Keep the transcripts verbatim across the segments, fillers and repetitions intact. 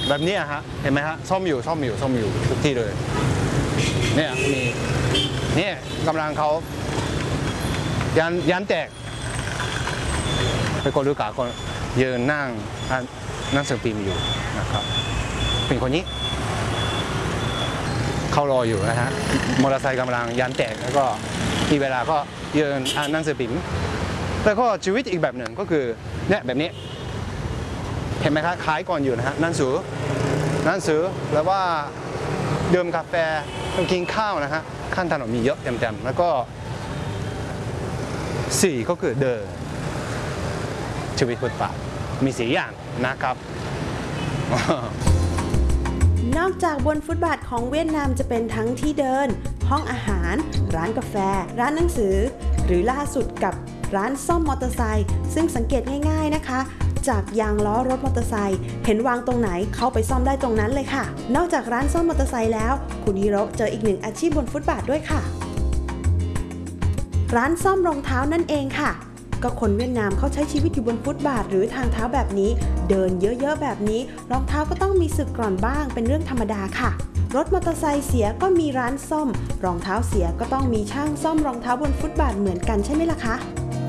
แบบนี้ฮะเห็นไหมฮะซ่อมอยู่ซ่อมอยู่ซ่อมอยู่ทุกที่เลยเนี่ยมีเนี่ยกำลังเขายันยันแตกไปกดดูกาคนยืนนั่งนั่งสือพิมพ์อยู่นะครับเป็นคนนี้เขารออยู่นะฮะมอเตอร์ไซค์กำลังยันแตกแล้วก็มีเวลาก็ยืนนั่งสือพิมพ์แล้วก็ชีวิตอีกแบบหนึ่งก็คือเนี่ยแบบนี้เห็นไหมครับขายก่อนอยู่นะฮะนั่งสือนั่งสือแล้วว่าดื่มกาแฟกินข้าวนะฮะข้างถนนมีเยอะเต็มๆแล้วก็สี่ก็คือเดินชีวิตฟุตบาทมีสี่อย่างนะครับนอกจากบนฟุตบาทของเวียดนามจะเป็นทั้งที่เดินห้องอาหารร้านกาแฟร้านหนังสือหรือล่าสุดกับร้านซ่อมมอเตอร์ไซค์ซึ่งสังเกตง่ายๆนะคะจากยางล้อรถมอเตอร์ไซค์เห็นวางตรงไหนเข้าไปซ่อมได้ตรงนั้นเลยค่ะนอกจากร้านซ่อมมอเตอร์ไซค์แล้วคุณฮิโร่เจออีกหนึ่งอาชีพบนฟุตบาทด้วยค่ะร้านซ่อมรองเท้านั่นเองค่ะก็คนเวียดนามเขาใช้ชีวิตอยู่บนฟุตบาทหรือทางเท้าแบบนี้เดินเยอะๆแบบนี้รองเท้าก็ต้องมีสึกกร่อนบ้างเป็นเรื่องธรรมดาค่ะรถมอเตอร์ไซค์เสียก็มีร้านซ่อมรองเท้าเสียก็ต้องมีช่างซ่อมรองเท้าบนฟุตบาทเหมือนกันใช่ไหมล่ะคะ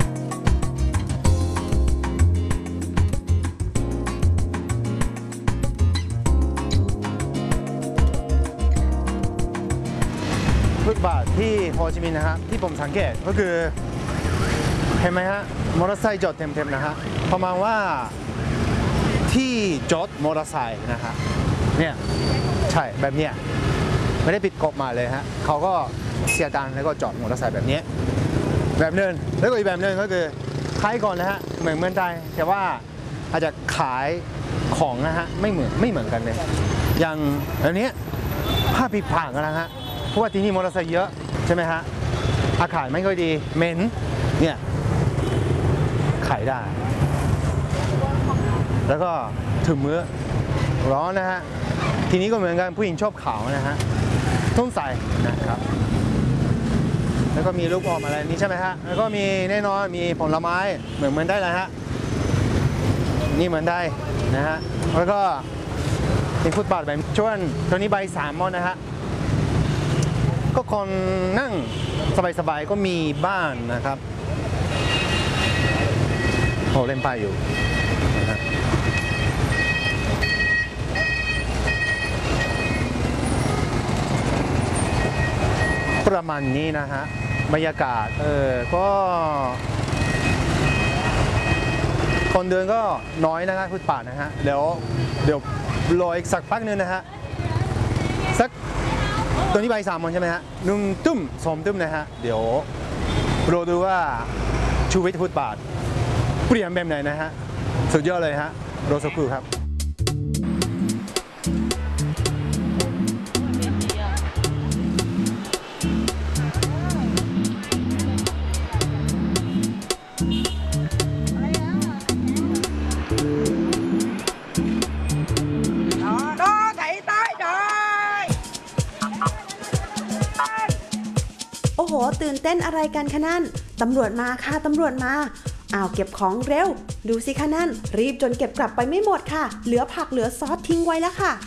ฟุตบาทที่โฮจิมินห์นะฮะที่ผมสังเกตก็คือเห็นไหมฮะมอเตอร์ไซค์จอดเต็มๆนะฮะประมาณว่าที่จอดมอเตอร์ไซค์นะฮะเนี่ยใช่แบบเนี้ยไม่ได้ปิดกฎมาเลยฮะเขาก็เสียตังค์แล้วก็จอดมอเตอร์ไซค์แบบนี้แบบนึงแล้วก็อีกแบบนึงก็คือขายก่อนนะฮะเหมือนเมืองไทยแต่ว่าอาจจะขายของนะฮะไม่เหมือนไม่เหมือนกันเลยอย่างอันนี้ผ้าปิดปากนะฮะเพราะว่าที่นี่มอเตอร์ไซค์เยอะใช่ไหมฮะอากาศไม่ค่อยดีเหม็นเนี่ยขายได้แล้วก็ถึงมื้อร้อนนะฮะทีนี้ก็เหมือนกันผู้หญิงชอบขาวนะฮะต้องใส่นะครับแล้วก็มีลูกอมอะไรนี่ใช่ไหมฮะแล้วก็มีแน่นอนมีผลไม้เหมือนเหมือนได้เลยฮะนี่เหมือนได้นะฮะแล้วก็มีฟุตบาทแบบช่วงตัวนี้ใบสามมอนนะฮะก็คนนั่งสบายๆก็มีบ้านนะครับโอ้เล่นไพ่อยู่นะประมาณนี้นะฮะบรรยากาศเออก็คนเดินก็น้อยนะครับฟุตบาทนะฮะเดี๋ยวเดี๋ยวรออีกสักพักนึงนะฮะสักตัวนี้ใบสามโมงใช่ไหมฮะหนึ่งตุ้มสองตุ้มนะฮะเดี๋ยวรอดูว่าชีวิตฟุตบาทเปลี่ยนแบบไหนนะฮะสุดยอดเลยฮะโรสกูครับโอ้โหตื่นเต้นอะไรกันคะนั่นตำรวจมาค่ะตำรวจมาอ้าวเก็บของเร็วดูสิคะนั่นรีบจนเก็บกลับไปไม่หมดค่ะเหลือผักเหลือซอสทิ้งไว้แล้วค่ะ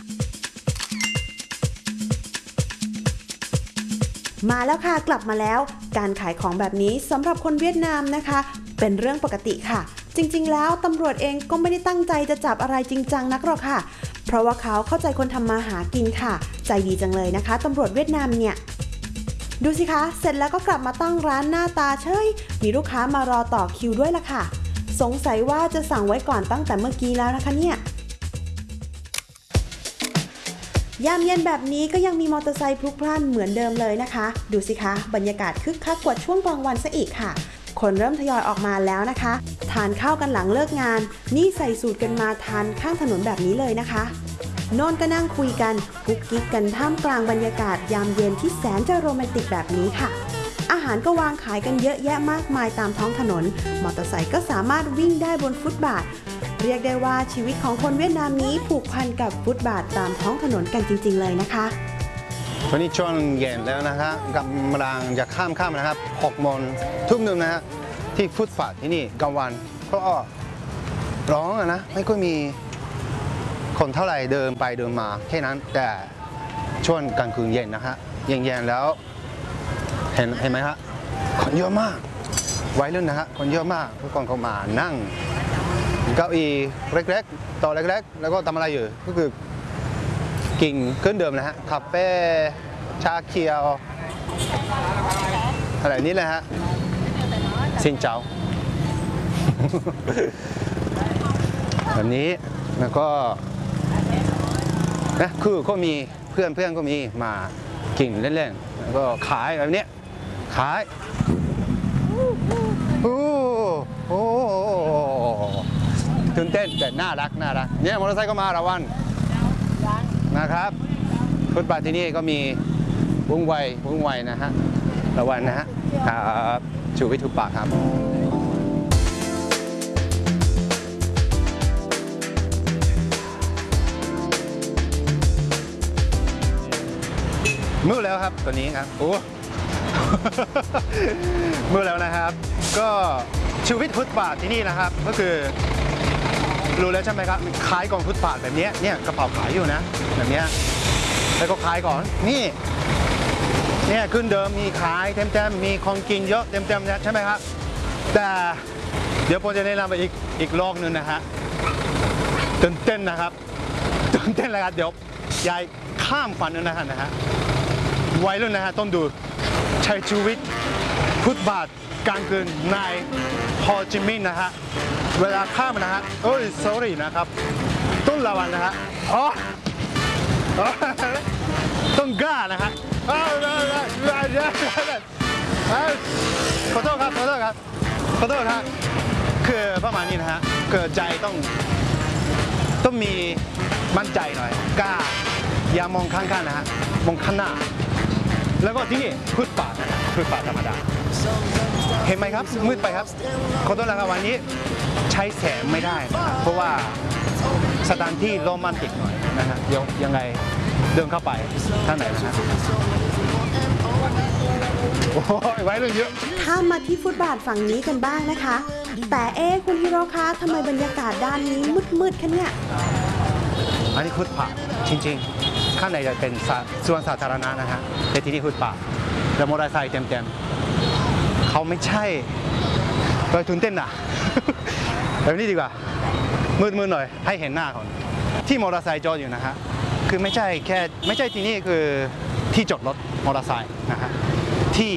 มาแล้วค่ะกลับมาแล้วการขายของแบบนี้สำหรับคนเวียดนามนะคะเป็นเรื่องปกติค่ะจริงๆแล้วตำรวจเองก็ไม่ได้ตั้งใจจะจับอะไรจริงจังนักหรอกค่ะเพราะว่าเขาเข้าใจคนทำมาหากินค่ะใจดีจังเลยนะคะตำรวจเวียดนามเนี่ยดูสิคะเสร็จแล้วก็กลับมาตั้งร้านหน้าตาเฉยมีลูกค้ามารอต่อคิวด้วยล่ะค่ะสงสัยว่าจะสั่งไว้ก่อนตั้งแต่เมื่อกี้แล้วนะคะเนี่ยยามเย็นแบบนี้ก็ยังมีมอเตอร์ไซค์พลุกพล่านเหมือนเดิมเลยนะคะดูสิคะบรรยากาศคึกคักกว่าช่วงกลางวันซะอีกค่ะคนเริ่มทยอยออกมาแล้วนะคะทานข้าวกันหลังเลิกงานนี่ใส่สูตรกันมาทานข้างถนนแบบนี้เลยนะคะโน่นก็นั่งคุยกันกุ๊กกิ๊กกันท่ามกลางบรรยากาศยามเย็นที่แสนจะโรแมนติกแบบนี้ค่ะอาหารก็วางขายกันเยอะแยะมากมายตามท้องถนนมอเตอร์ไซค์ก็สามารถวิ่งได้บนฟุตบาทเรียกได้ว่าชีวิตของคนเวียดนามนี้ผูกพันกับฟุตบาทตามท้องถนนกันจริงๆเลยนะคะตอนนี้ช่วงเย็นแล้วนะครับกำลังจะข้ามข้ามนะครับหกโมงทุ่มหนึ่งนะฮะที่ฟุตบาทที่นี่กลางวันก็ร้อนนะไม่ค่อยมีคนเท่าไหร่เดินไปเดินมาแค่นั้นแต่ช่วงกลางคืนเย็นนะฮะเย็นๆแล้วเห็นเห็นไหมฮะคนเยอะมากวัยรุ่นนะฮะคนเยอะมากทุกคนเขามานั่งเก้าอี้เล็กๆโต๊ะเล็กๆแล้วก็ทำอะไรอยู่ก็คือกินเครื่องดื่มนะฮะคาเฟ่ชาเขียวอะไรนี้เลยฮะซินเจ้า แบบนี้แล้วก็นะคือก็มีเพื่อนเพื่อนก็มีมากินเล่นๆแล้วก็ขายแบบนี้ขายโอ้โหตื่นเต้นแต่น่ารักน่ารักเนี่ยมอเตอร์ไซค์ก็มาระวันนะครับฟุตบาทที่นี่ก็มีวุ่งไววุ่งไวนะฮะระวันนะฮะครับชูวิทย์ทุกปากครับมืดแล้วครับตัวนี้ครับโอ้ มืดแล้วนะครับก็ชีวิตฟุตบาทที่นี่นะครับก็คือรู้แล้วใช่ไหมครับขายกองฟุตบาทแบบนี้เนี่ยกระเป๋าขายอยู่นะแบบนี้แล้วก็ขายก่อนนี่เนี่ยขึ้นเดิมมีขายเต็มๆมีของกินเยอะเต็มๆนะใช่ไหมครับแต่เดี๋ยวผมจะแนะนำไปอีกอีกโลกนึงนะฮะตื่นเต้นนะครับตื่นเต้นเลยครับเดี๋ยวยายข้ามฝันนึงนะฮะนะฮะวัยรุ่นนะฮะต้องดูใช้ชีวิตฟุตบาทกลางคืนในโฮจิมินห์นะฮะเวลาข้ามนะฮะโอ้ย sorry นะครับต้องระวังนะฮะอ๋อต้องกล้านะฮะขอโทษครับขอโทษครับขอโทษครับคือประมาณนี้นะฮะเกิดใจต้องต้องมีมั่นใจหน่อยกล้าอย่ามองข้างๆนะฮะมองข้างหน้าแล้วก็ที่นี่ฟุตบาทนะฮะฟุตบาทธรรมดาเห็นไหมครับมืดไปครับขอโทษนะครับวันนี้ใช้แสงไม่ได้นะครับเพราะว่าสถานที่โรแมนติกหน่อยนะฮะเดี๋ยวยังไงเดินเข้าไปท่านไหนนะฮะโอ้ยไว้เลยเยอะข้ามมาที่ฟุตบาทฝั่งนี้กันบ้างนะคะแต่เอ๊คุณฮิโร่คะทำไมบรรยากาศด้านนี้มืดๆคะเนี่ยอันนี้ฟุตบาทจริงๆข้างในจะเป็นส่วนสาธารณะนะฮะแต่ที่นี่ฟุตบาทแล้วมอเตอร์ไซค์เต็มๆเขาไม่ใช่โดยตื่นเต้นนะ แบบนี้ดีกว่ามืดๆหน่อยให้เห็นหน้าก่อนที่มอเตอร์ไซค์จอดอยู่นะฮะคือไม่ใช่แค่ไม่ใช่ที่นี่คือที่จอดรถมอเตอร์ไซค์นะฮะที่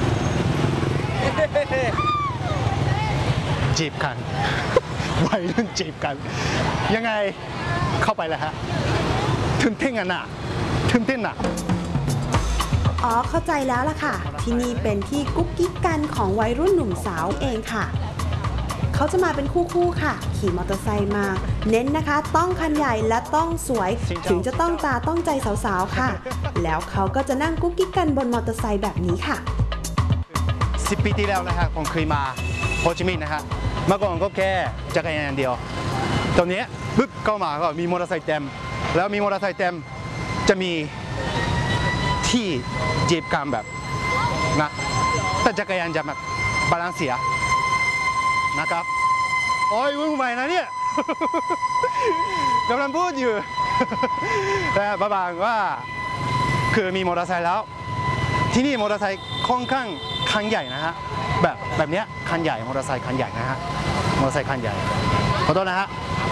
จีบกัน วัยรุ่นจีบกันยังไงเข้าไปแล้วฮะตื่นเต้นกันน่ะตื่นเต้นน่ะอ๋อเข้าใจแล้วล่ะค่ะที่นี่เป็นที่กุ๊กกิ๊กกันของวัยรุ่นหนุ่มสาวเองค่ะเขาจะมาเป็นคู่ๆค่ะขี่มอเตอร์ไซค์มาเน้นนะคะต้องคันใหญ่และต้องสวยถึงจะต้องตาต้องใจสาวๆค่ะแล้วเขาก็จะนั่งกุ๊กกิ๊กกันบนมอเตอร์ไซค์แบบนี้ค่ะสิบปีที่แล้วนะครับผมเคยมาโฮจิมินห์นะฮะเมื่อก่อนก็แค่จักรยานเดียวตอนนี้ปึ๊บเข้ามาก็มีมอเตอร์ไซค์เต็มแล้วมีมอเตอร์ไซค์เต็มจะมีที่จีบกันแบบนะแต่จักรยานจะแบบบาลานซ์เสียนะครับโอ้ยวุ่นวายนะเนี่ย กำลังพูดอยู่ แต่ประมาณว่าคือมีมอเตอร์ไซค์แล้วที่นี่มอเตอร์ไซค์ค่อนข้างคันใหญ่นะฮะแบบแบบเนี้ยคันใหญ่มอเตอร์ไซค์คันใหญ่นะฮะมอเตอร์ไซค์คันใหญ่ขอโทษนะฮะ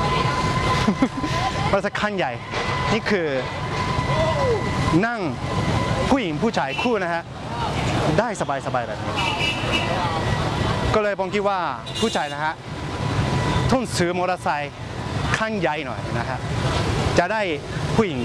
มอเตอร์ไซค์คันใหญ่นี่คือนั่งผู้หญิงผู้ชายคู่นะฮะได้สบายๆแบบนี้ก็เลยผมคิดว่าผู้ชายนะฮะต้องซื้อมอเตอร์ไซค์คันใหญ่หน่อยนะฮะจะได้ผู้หญิง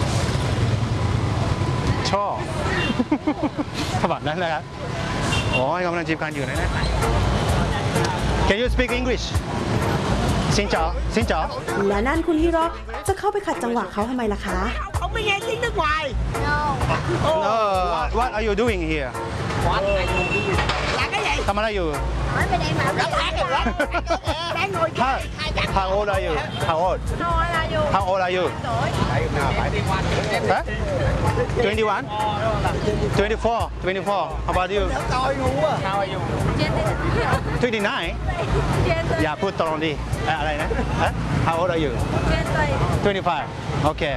ชอบแบบนั้นนะครับโอ้ยกำลังจีบกันอยู่นะเนี่ย Can you speak English สินจ๋อสินจ๋อและนั่นคุณฮิโร่จะเข้าไปขัดจังหวะเขาทำไมล่ะคะเขาไม่nghe tiếng nước ngoài No What are you doing here là cái gì ทำอะไรอยู่ Nói bên đây mà không có hát được lắm. Đang ngồi How, how old are you? How old? How old are you? Huh? twenty-one? twenty-four? twenty-four? How about you? twenty-nine? อย่าพูดตรงดิเอ่ออะไรนะ Huh? How old are you? twenty-five. Okay.